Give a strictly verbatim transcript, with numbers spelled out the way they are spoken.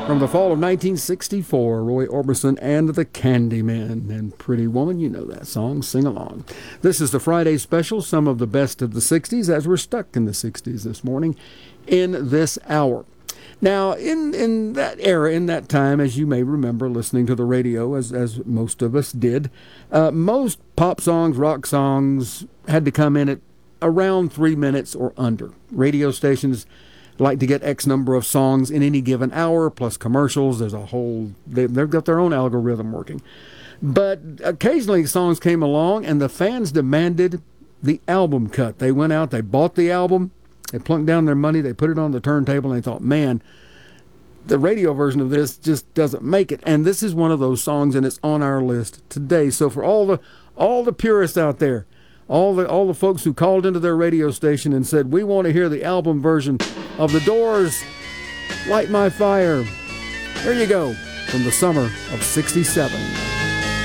From the fall of nineteen sixty-four, Roy Orbison and the Candymen. And Pretty Woman, you know that song. Sing along. This is the Friday special, some of the best of the sixties, as we're stuck in the sixties this morning in this hour. Now, in, in that era, in that time, as you may remember listening to the radio, as, as most of us did, uh, most pop songs, rock songs had to come in at around three minutes or under. Radio stations like to get X number of songs in any given hour, plus commercials. There's a whole, they, they've got their own algorithm working. But occasionally songs came along and the fans demanded the album cut. They went out, they bought the album, they plunked down their money, they put it on the turntable, and they thought, man, the radio version of this just doesn't make it. And this is one of those songs, and it's on our list today. So for all the all the purists out there, all the all the folks who called into their radio station and said, we want to hear the album version of The Doors' Light My Fire. There you go, from the summer of sixty-seven.